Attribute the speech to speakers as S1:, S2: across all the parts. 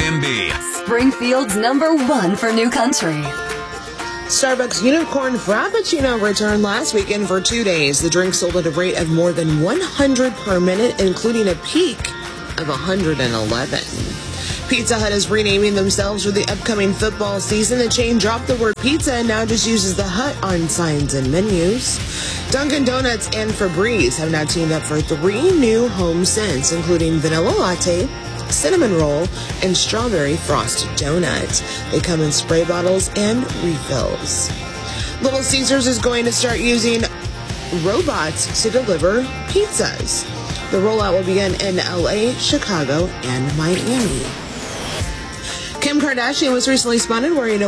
S1: WFMB.
S2: Springfield's #1 for new country.
S3: Starbucks Unicorn Frappuccino returned last weekend for 2 days. The drink sold at a rate of more than 100 per minute, including a peak of 111. Pizza Hut is renaming themselves for the upcoming football season. The chain dropped the word pizza and now just uses the Hut on signs and menus. Dunkin' Donuts and Febreze have now teamed up for 3 new home scents, including vanilla latte, cinnamon roll, and strawberry frosted donut. They come in spray bottles and refills. Little Caesars is going to start using robots to deliver pizzas. The rollout will begin in LA, Chicago, and Miami. Kim Kardashian was recently spotted wearing a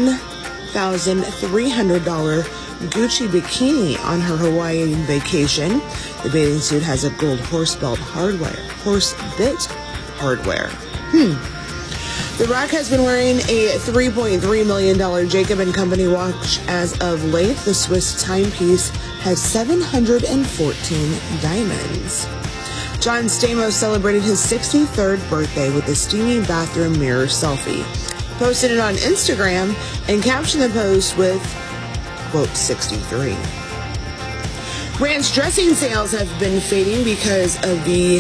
S3: $1,300 Gucci bikini on her Hawaiian vacation. The bathing suit has a gold horse bit hardware. The Rock has been wearing a $3.3 million Jacob & Company watch as of late. The Swiss timepiece has 714 diamonds. John Stamos celebrated his 63rd birthday with a steamy bathroom mirror selfie. Posted it on Instagram and captioned the post with, quote, 63. Ranch dressing sales have been fading because of the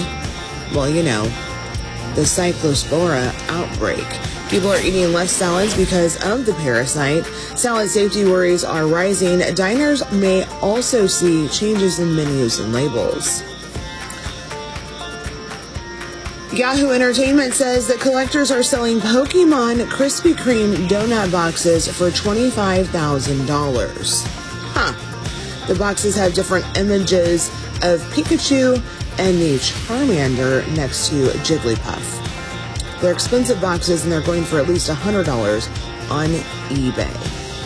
S3: Cyclospora outbreak. People are eating less salads because of the parasite. Salad safety worries are rising. Diners may also see changes in menus and labels. Yahoo Entertainment says that collectors are selling Pokemon Krispy Kreme donut boxes for $25,000. The boxes have different images of Pikachu and the Charmander next to Jigglypuff. They're expensive boxes and they're going for at least $100 on eBay.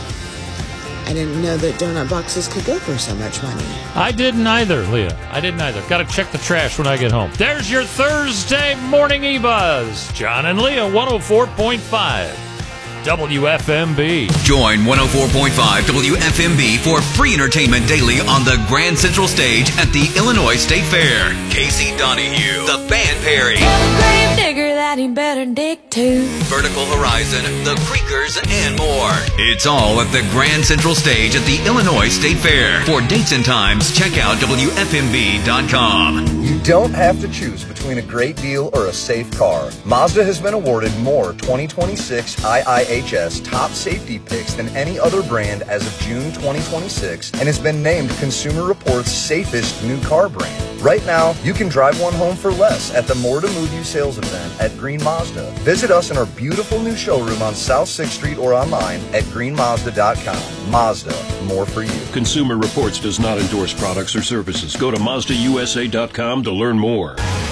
S3: I didn't know that donut boxes could go for so much money.
S4: I didn't either, Leah. I didn't either. Got to check the trash when I get home. There's your Thursday morning e-buzz. John and Leah, 104.5 WFMB.
S1: Join 104.5 WFMB for free entertainment daily on the Grand Central Stage at the Illinois State Fair. Casey Donahue, The Band Perry,
S5: Tell a grave digger that he better dig too.
S1: Vertical Horizon, The Creekers, and more. It's all at the Grand Central Stage at the Illinois State Fair. For dates and times, check out WFMB.com.
S6: You don't have to choose between a great deal or a safe car. Mazda has been awarded more 2026 IIHS top safety picks than any other brand as of June 2026 and has been named Consumer Reports' safest new car brand. Right now, you can drive one home for less at the More to Move You sales event at Green Mazda. Visit us in our beautiful new showroom on South 6th Street or online at greenmazda.com. Mazda, more for you.
S7: Consumer Reports does not endorse products or services. Go to MazdaUSA.com to learn more.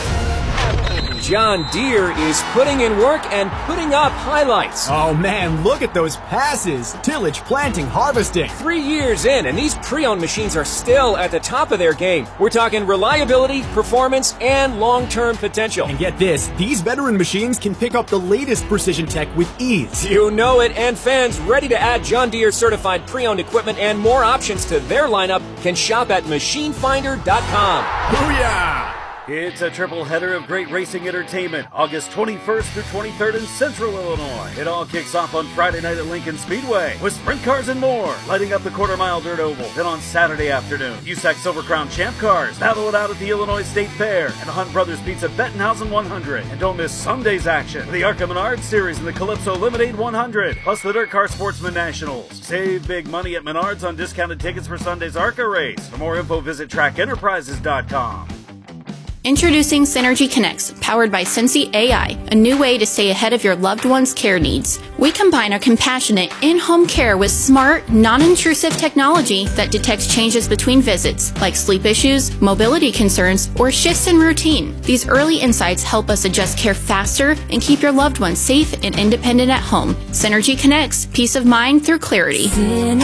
S8: John Deere is putting in work and putting up highlights.
S9: Oh man, look at those passes. Tillage, planting, harvesting.
S8: 3 years in, and these pre-owned machines are still at the top of their game. We're talking reliability, performance, and long-term potential.
S9: And get this, these veteran machines can pick up the latest precision tech with ease.
S8: You know it, and fans ready to add John Deere certified pre-owned equipment and more options to their lineup can shop at machinefinder.com.
S9: Booyah!
S10: It's a triple header of great racing entertainment, August 21st through 23rd in Central Illinois. It all kicks off on Friday night at Lincoln Speedway with sprint cars and more, lighting up the quarter-mile dirt oval. Then on Saturday afternoon, USAC Silver Crown Champ cars battle it out at the Illinois State Fair and the Hunt Brothers Pizza Bettenhausen 100. And don't miss Sunday's action, the ARCA Menards Series and the Calypso Lemonade 100, plus the Dirt Car Sportsman Nationals. Save big money at Menards on discounted tickets for Sunday's ARCA race. For more info, visit trackenterprises.com.
S11: Introducing Synergy Connects, powered by Sensi AI, a new way to stay ahead of your loved one's care needs. We combine our compassionate in-home care with smart, non-intrusive technology that detects changes between visits, like sleep issues, mobility concerns, or shifts in routine. These early insights help us adjust care faster and keep your loved ones safe and independent at home. Synergy Connects, peace of mind through clarity.